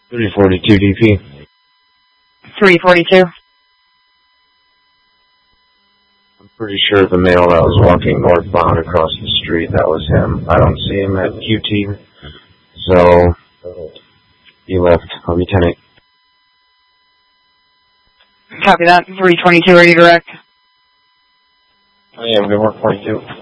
342 DP. 342. I'm pretty sure the male that was walking northbound across the street, that was him. I don't see him at QT, so he left. Lieutenant. Copy that. 322, are you direct? I am. Good work, 42.